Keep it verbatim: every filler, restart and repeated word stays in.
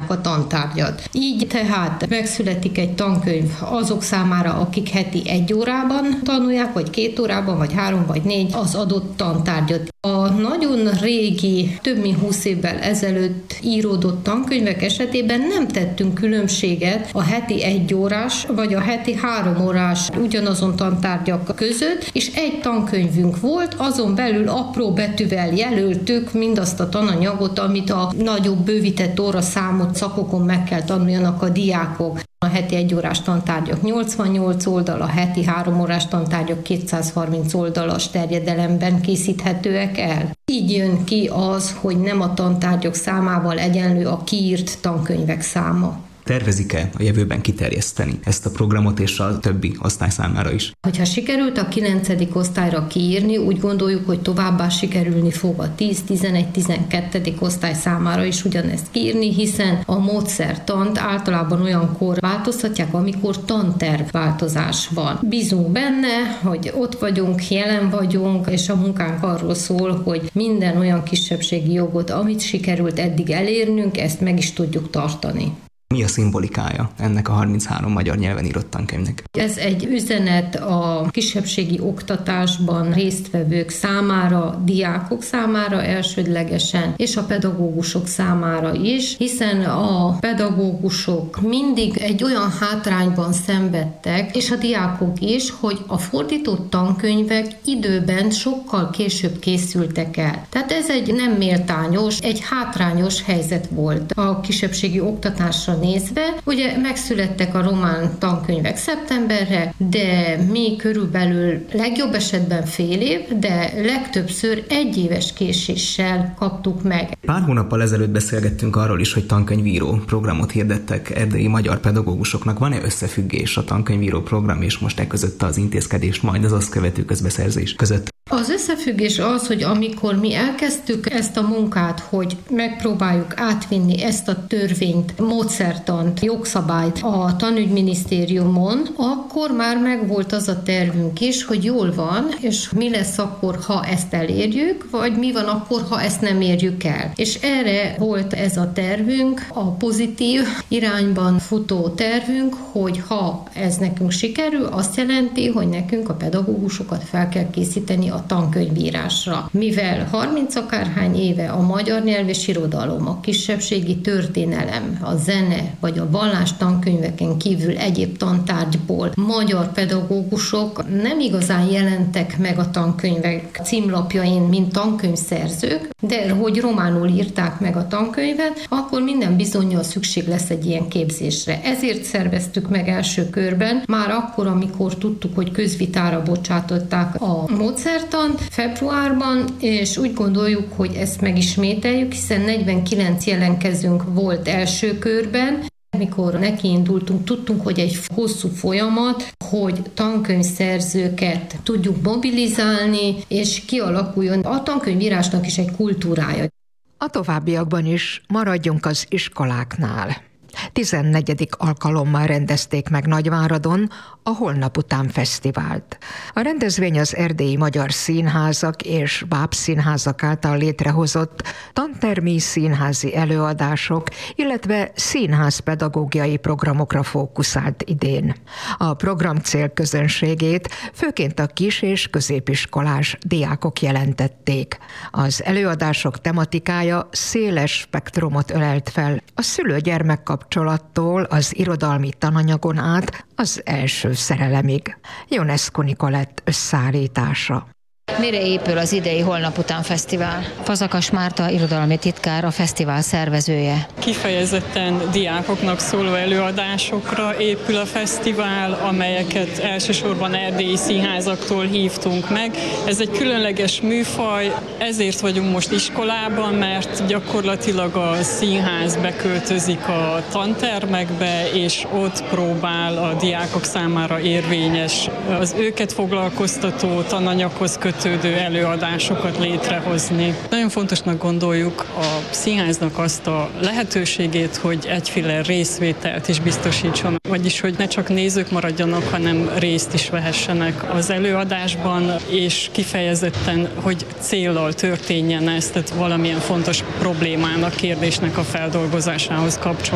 tanulják a tantárgyat. Így tehát megszületik egy tankönyv azok számára, akik heti egy órában tanulják, vagy két órában, vagy három, vagy négy az adott tantárgyat. A nagyon régi, több mint húsz évvel ezelőtt íródott tankönyvek esetében nem tettünk különbséget a heti egy órás, vagy a heti három órás ugyanazon tantárgyak között, és egy tankönyvünk volt, azon belül apró betűvel jelöltük mindazt a tananyagot, amit a nagyobb bővített óraszámú szakokon meg kell tanuljanak a diákok. A heti egyórás tantárgyak nyolcvannyolc oldal, a heti három órás tantárgyak kétszázharminc oldalas terjedelemben készíthetőek el. Így jön ki az, hogy nem a tantárgyak számával egyenlő a kiírt tankönyvek száma. Tervezik-e a jövőben kiterjeszteni ezt a programot és a többi osztály számára is? Hogyha sikerült a kilencedik osztályra kiírni, úgy gondoljuk, hogy továbbá sikerülni fog a tíz, tizenegy, tizenkettedik osztály számára is ugyanezt kiírni, hiszen a módszertant általában olyankor változtatják, amikor tantervváltozás van. Bízunk benne, hogy ott vagyunk, jelen vagyunk, és a munkánk arról szól, hogy minden olyan kisebbségi jogot, amit sikerült eddig elérnünk, ezt meg is tudjuk tartani. Mi a szimbolikája ennek a harminchárom magyar nyelven írott tankönyvnek? Ez egy üzenet a kisebbségi oktatásban résztvevők számára, diákok számára elsődlegesen, és a pedagógusok számára is, hiszen a pedagógusok mindig egy olyan hátrányban szenvedtek, és a diákok is, hogy a fordított tankönyvek időben sokkal később készültek el. Tehát ez egy nem méltányos, egy hátrányos helyzet volt a kisebbségi oktatásra nézve. Ugye megszülettek a román tankönyvek szeptemberre, de mi körülbelül legjobb esetben fél év, de legtöbbször egy éves késéssel kaptuk meg. Pár hónappal ezelőtt beszélgettünk arról is, hogy tankönyvíró programot hirdettek erdélyi magyar pedagógusoknak. Van-e összefüggés a tankönyvíró program és most e között az intézkedés, majd az azt követő közbeszerzés között? Az összefüggés az, hogy amikor mi elkezdtük ezt a munkát, hogy megpróbáljuk átvinni ezt a törvényt, módszertant, jogszabályt a tanügyminisztériumon, akkor már megvolt az a tervünk is, hogy jól van, és mi lesz akkor, ha ezt elérjük, vagy mi van akkor, ha ezt nem érjük el. És erre volt ez a tervünk, a pozitív irányban futó tervünk, hogy ha ez nekünk sikerül, azt jelenti, hogy nekünk a pedagógusokat fel kell készíteni a tankönyvírásra. Mivel harminc akárhány éve a magyar nyelv és irodalom, a kisebbségi történelem, a zene vagy a vallás tankönyveken kívül egyéb tantárgyból magyar pedagógusok nem igazán jelentek meg a tankönyvek címlapjain, mint tankönyvszerzők, de hogy románul írták meg a tankönyvet, akkor minden bizonnyal szükség lesz egy ilyen képzésre. Ezért szerveztük meg első körben, már akkor, amikor tudtuk, hogy közvitára bocsátották a módszert, februárban, és úgy gondoljuk, hogy ezt megismételjük, hiszen negyvenkilenc jelentkezőnk volt első körben. Mikor nekiindultunk, tudtunk, hogy egy hosszú folyamat, hogy tankönyvszerzőket tudjuk mobilizálni, és kialakuljon a tankönyvírásnak is egy kultúrája. A továbbiakban is maradjunk az iskoláknál. tizennegyedik alkalommal rendezték meg Nagyváradon a Holnap után fesztivált. A rendezvény az erdélyi magyar színházak és bábszínházak által létrehozott tantermi színházi előadások, illetve színházpedagógiai programokra fókuszált idén. A program célközönségét főként a kis- és középiskolás diákok jelentették. Az előadások tematikája széles spektrumot ölelt fel, a szülő-gyermek kapcsolattól az irodalmi tananyagon át az első szerelemig. Ionescu Nikolett összeállítása. Mire épül az idei Holnap után fesztivál? Fazakas Márta irodalmi titkár, a fesztivál szervezője. Kifejezetten diákoknak szóló előadásokra épül a fesztivál, amelyeket elsősorban erdélyi színházaktól hívtunk meg. Ez egy különleges műfaj, ezért vagyunk most iskolában, mert gyakorlatilag a színház beköltözik a tantermekbe, és ott próbál a diákok számára érvényes, az őket foglalkoztató tananyaghoz kötődő előadásokat létrehozni. Nagyon fontosnak gondoljuk a színháznak azt a lehetőségét, hogy egyféle részvételt is biztosítson, vagyis hogy ne csak nézők maradjanak, hanem részt is vehessenek az előadásban, és kifejezetten, hogy céllal történjen ez, tehát valamilyen fontos problémának, kérdésnek a feldolgozásához kapcsolatban.